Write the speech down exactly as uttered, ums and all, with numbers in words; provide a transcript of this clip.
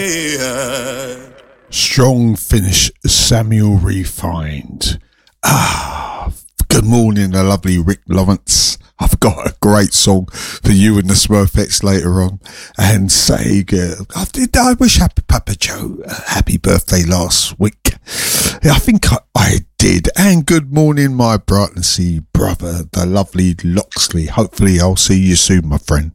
Strong finish, Samuel Refined. Ah, good morning, the lovely Rick Lawrence. I've got a great song for you and the Smurfettes later on. And Sega, I did. I wish Happy Papa Joe a happy birthday last week. I think I, I did. And good morning, my Brightonsea brother, the lovely Loxley. Hopefully, I'll see you soon, my friend.